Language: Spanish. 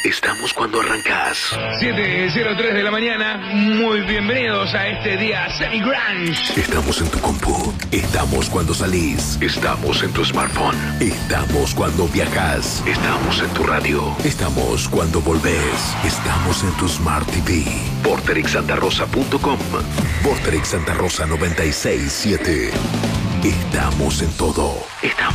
Estamos cuando arrancas. 7:03 de la mañana. Muy bienvenidos a este día semi-grunge. Estamos en tu compu. Estamos cuando salís. Estamos en tu smartphone. Estamos cuando viajas. Estamos en tu radio. Estamos cuando volvés. Estamos en tu Smart TV. VortexSantaRosa.com. Vortex Santa Rosa 96.7. Estamos en todo. Estamos.